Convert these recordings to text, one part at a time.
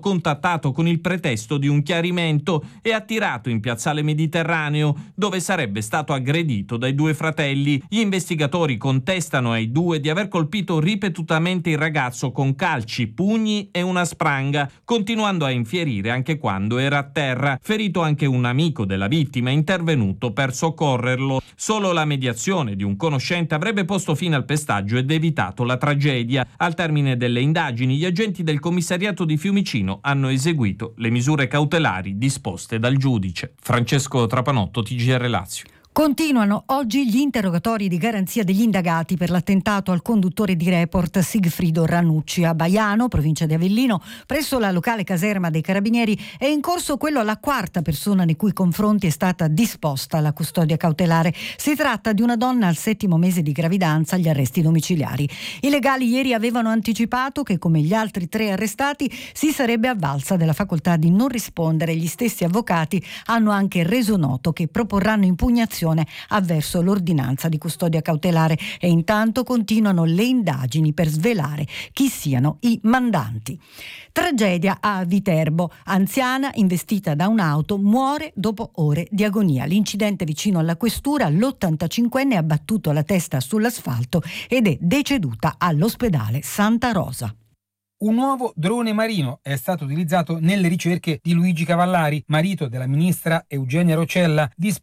contattato con il pretesto di un chiarimento e attirato in piazzale Mediterraneo, dove sarebbe stato aggredito dai due fratelli. Gli investigatori contestano ai due di aver colpito ripetutamente il ragazzo con calci, pugni e una spranga, continuando a infierire anche quando era a terra. Ferito anche un amico della vittima intervenuto per soccorrerlo. Solo la mediazione di un conoscente avrebbe posto fine al pestaggio ed evitato la tragedia. Al termine delle indagini, gli agenti del commissariato di Fiumicino hanno eseguito le misure cautelari disposte dal giudice. Francesco Trapanotto, TGR Lazio. Continuano oggi gli interrogatori di garanzia degli indagati per l'attentato al conduttore di Report Sigfrido Ranucci a Baiano, provincia di Avellino. Presso la locale caserma dei Carabinieri è in corso quello alla quarta persona nei cui confronti è stata disposta la custodia cautelare. Si tratta di una donna al 7° mese di gravidanza agli arresti domiciliari. I legali ieri avevano anticipato che, come gli altri 3 arrestati, si sarebbe avvalsa della facoltà di non rispondere. Gli stessi avvocati hanno anche reso noto che proporranno impugnazione avverso l'ordinanza di custodia cautelare e intanto continuano le indagini per svelare chi siano i mandanti. Tragedia a Viterbo. Anziana investita da un'auto muore dopo ore di agonia. L'incidente vicino alla questura, l'85enne ha battuto la testa sull'asfalto ed è deceduta all'ospedale Santa Rosa. Un nuovo drone marino è stato utilizzato nelle ricerche di Luigi Cavallari, marito della ministra Eugenia Roccella.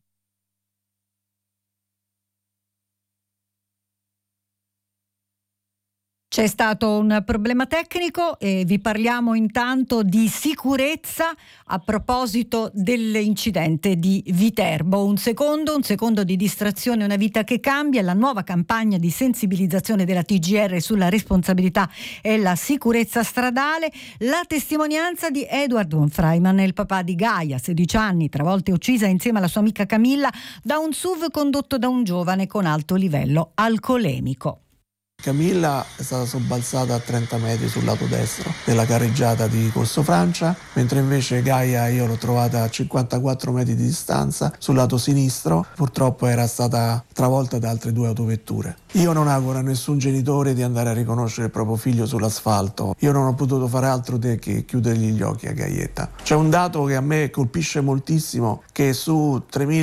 C'è stato un problema tecnico e vi parliamo intanto di sicurezza a proposito dell'incidente di Viterbo. Un secondo di distrazione, una vita che cambia, la nuova campagna di sensibilizzazione della TGR sulla responsabilità e la sicurezza stradale, la testimonianza di Edward von Freiman, il papà di Gaia, 16 anni, travolta e uccisa insieme alla sua amica Camilla da un SUV condotto da un giovane con alto livello alcolemico. Camilla è stata sobbalzata a 30 metri sul lato destro della carreggiata di Corso Francia, mentre invece Gaia io l'ho trovata a 54 metri di distanza sul lato sinistro. Purtroppo era stata travolta da altre 2 autovetture. Io non auguro a nessun genitore di andare a riconoscere il proprio figlio sull'asfalto. Io non ho potuto fare altro che chiudergli gli occhi a Gaietta. C'è un dato che a me colpisce moltissimo, che su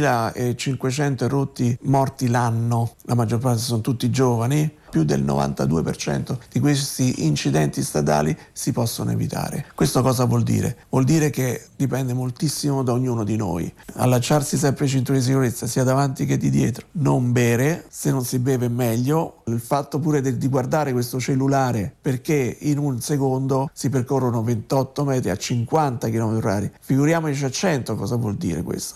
3.500 rotti morti l'anno, la maggior parte sono tutti giovani, più del 92% di questi incidenti stradali si possono evitare. Questo cosa vuol dire? Vuol dire che dipende moltissimo da ognuno di noi. Allacciarsi sempre i cinturoni di sicurezza sia davanti che di dietro. Non bere, se non si beve meglio. Il fatto pure di guardare questo cellulare, perché in un secondo si percorrono 28 metri a 50 km/h. Figuriamoci a 100 cosa vuol dire questo.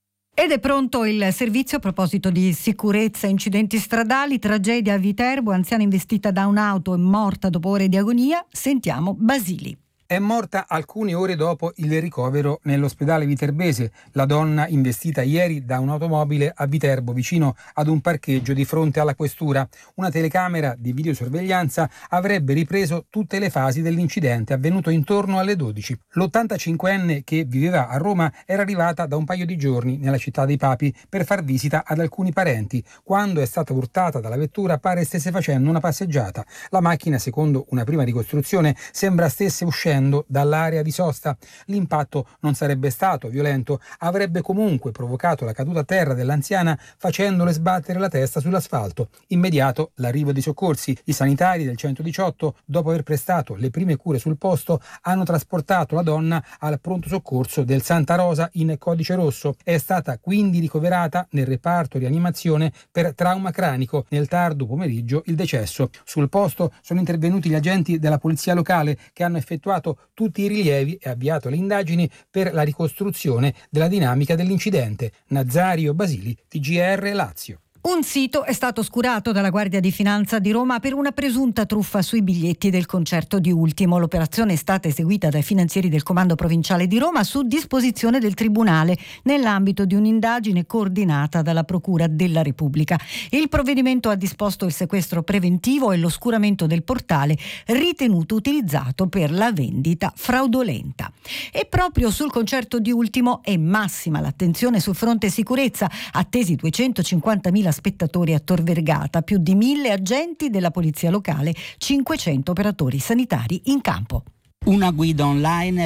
Ed è pronto il servizio a proposito di sicurezza e incidenti stradali. Tragedia a Viterbo, anziana investita da un'auto e morta dopo ore di agonia. Sentiamo Basili. È morta alcune ore dopo il ricovero nell'ospedale viterbese. La donna investita ieri da un'automobile a Viterbo, vicino ad un parcheggio di fronte alla questura. Una telecamera di videosorveglianza avrebbe ripreso tutte le fasi dell'incidente avvenuto intorno alle 12. L'85enne, che viveva a Roma, era arrivata da un paio di giorni nella città dei Papi per far visita ad alcuni parenti. Quando è stata urtata dalla vettura pare stesse facendo una passeggiata. La macchina, secondo una prima ricostruzione, sembra stesse uscendo dall'area di sosta. L'impatto non sarebbe stato violento, avrebbe comunque provocato la caduta a terra dell'anziana facendole sbattere la testa sull'asfalto. Immediato l'arrivo dei soccorsi. I sanitari del 118, dopo aver prestato le prime cure sul posto, hanno trasportato la donna al pronto soccorso del Santa Rosa in codice rosso. È stata quindi ricoverata nel reparto rianimazione per trauma cranico. Nel tardo pomeriggio il decesso. Sul posto sono intervenuti gli agenti della polizia locale, che hanno effettuato tutti i rilievi e avviato le indagini per la ricostruzione della dinamica dell'incidente. Nazario Basili, TGR Lazio. Un sito è stato oscurato dalla Guardia di Finanza di Roma per una presunta truffa sui biglietti del concerto di Ultimo. L'operazione è stata eseguita dai finanzieri del Comando Provinciale di Roma su disposizione del Tribunale nell'ambito di un'indagine coordinata dalla Procura della Repubblica. Il provvedimento ha disposto il sequestro preventivo e l'oscuramento del portale ritenuto utilizzato per la vendita fraudolenta. E proprio sul concerto di Ultimo è massima l'attenzione sul fronte sicurezza, attesi 250.000 spettatori a Tor Vergata, più di 1.000 agenti della polizia locale, 500 operatori sanitari in campo. Una guida online